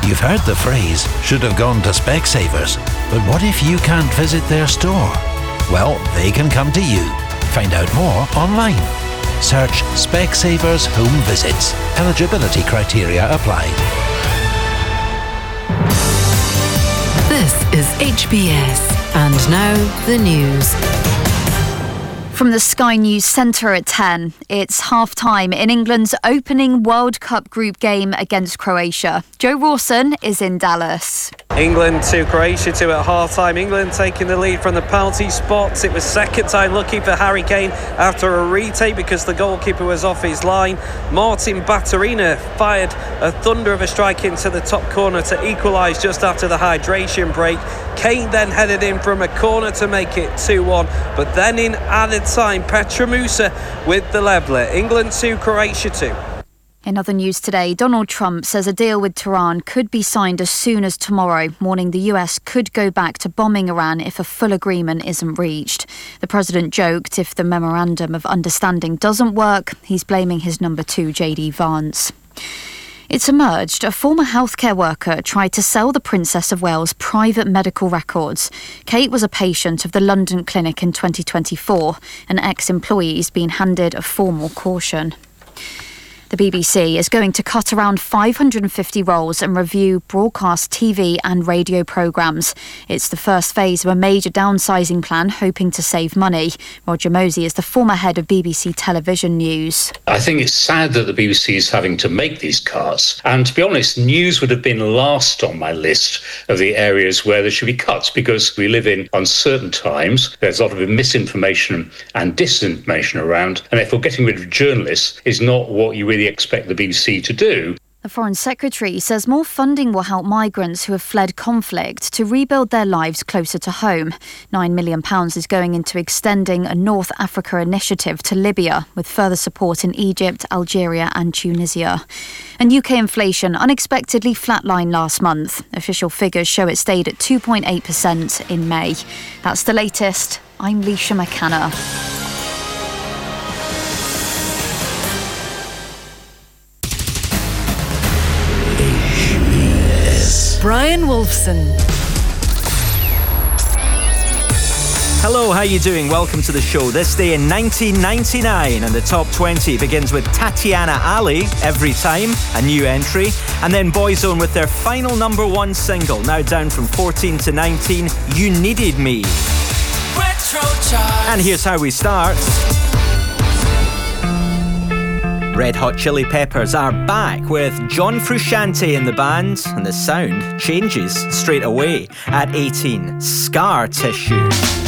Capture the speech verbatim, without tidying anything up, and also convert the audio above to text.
You've heard the phrase, should have gone to Specsavers, but what if you can't visit their store? Well, they can come to you. Find out more online. Search Specsavers Home Visits. Eligibility criteria apply. This is H B S, and now the news. From the Sky News Centre at ten, it's half-time in England's opening World Cup group game against Croatia. Joe Rawson is in Dallas. England to Croatia two at half-time. England taking the lead from the penalty spots. It was second time lucky for Harry Kane after a retake because the goalkeeper was off his line. Martin Baturina fired a thunder of a strike into the top corner to equalise just after the hydration break. Kane then headed in from a corner to make it two one, but then in added time, Petra Musa with the leveller. England two, Croatia two. In other news today, Donald Trump says a deal with Tehran could be signed as soon as tomorrow, warning the U S could go back to bombing Iran if a full agreement isn't reached. The president joked if the memorandum of understanding doesn't work, he's blaming his number two, J D Vance. It's emerged a former healthcare worker tried to sell the Princess of Wales private medical records. Kate was a patient of the London clinic in twenty twenty-four. An ex-employee has been handed a formal caution. The B B C is going to cut around five hundred fifty roles and review broadcast T V and radio programmes. It's the first phase of a major downsizing plan hoping to save money. Roger Mosey is the former head of B B C Television News. I think it's sad that the B B C is having to make these cuts. And to be honest, news would have been last on my list of the areas where there should be cuts because we live in uncertain times. There's a lot of misinformation and disinformation around. And therefore, getting rid of journalists is not what you really expect the B B C to do. The Foreign Secretary says more funding will help migrants who have fled conflict to rebuild their lives closer to home. Nine million pounds is going into extending a North Africa initiative to Libya, with further support in Egypt, Algeria and Tunisia. And U K inflation unexpectedly flatlined last month. Official figures show it stayed at two point eight percent in May. That's the latest. I'm Leisha McKenna. Brian Wolfson. Hello, how you doing? Welcome to the show. This day in nineteen ninety-nine, and the top twenty begins with Tatiana Ali, Every Time, a new entry, and then Boyzone with their final number one single, now down from fourteen to nineteen, You Needed Me. Retro Charts. And here's how we start. Red Hot Chili Peppers are back with John Frusciante in the band, and the sound changes straight away at eighteen. Scar Tissue.